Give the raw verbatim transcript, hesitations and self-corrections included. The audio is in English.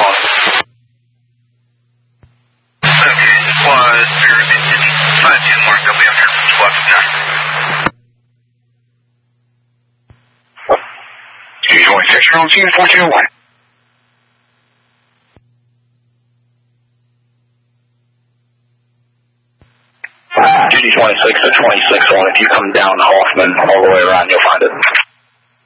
on it. Okay, was five two mark, I'll be up here from twelve to nine. You're going six round scene four two one. Duty twenty-six to twenty-six one, if you come down Hoffman all the way around, you'll find it.